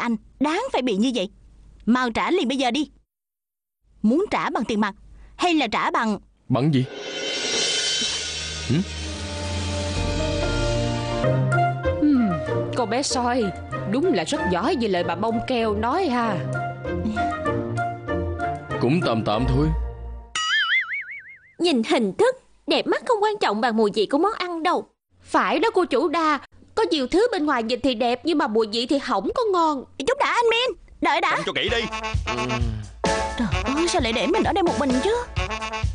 anh đáng phải bị như vậy. Mau trả liền bây giờ đi. Muốn trả bằng tiền mặt hay là trả bằng... Bằng gì? Con bé soi đúng là rất giỏi như lời bà bông keo nói ha. Cũng tạm tạm thôi. Nhìn hình thức, đẹp mắt không quan trọng bằng mùi vị của món ăn đâu. Phải đó cô chủ Đa. Có nhiều thứ bên ngoài nhìn thì đẹp nhưng mà mùi vị thì không có ngon. Chút đã anh Min, đợi đã. Cầm cho kỹ đi. Trời ơi, sao lại để mình ở đây một mình chứ?